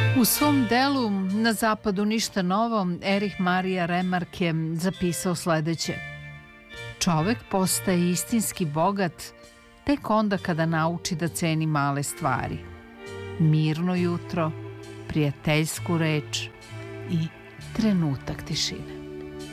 U svom delu Na zapadu ništa novo, Erich Maria Remarque je zapisao sledeće: čovek postaje istinski bogat tek onda kada nauči da ceni male stvari. Mirno jutro, prijateljsku reč i trenutak tišine.